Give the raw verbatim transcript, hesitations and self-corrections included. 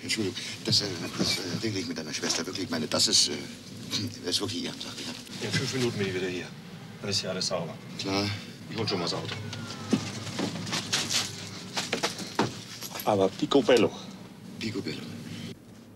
Entschuldigung, das, äh, das äh, regle ich mit deiner Schwester wirklich. Ich meine, das ist, äh, das ist wirklich Ehrensache, ja. In fünf Minuten bin ich wieder hier. Dann ist hier alles sauber. Klar. Ich hol schon mal das Auto. Aber Picobello. Picobello.